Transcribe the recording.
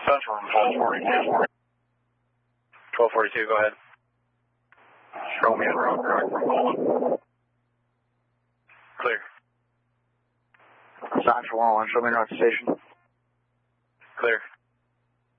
Central 1242. 1242, go ahead. Show me en route, correct for Wallen. Clear. Central Wallen, show me en route to station. Clear.